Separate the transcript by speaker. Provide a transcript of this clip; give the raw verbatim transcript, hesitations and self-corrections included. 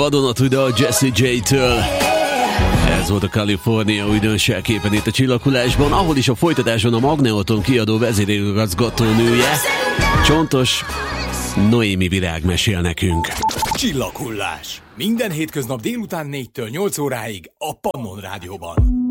Speaker 1: vadonatújda a Jessie J-től. Ez volt a California újdonságképpen itt a Csillaghullásban, ahol is a folytatáson a Magneoton kiadó vezérigazgató nője, Csontos Noémi Virág mesél nekünk.
Speaker 2: Csillaghullás. Minden hétköznap délután négytől nyolc óráig a Pannon Rádióban.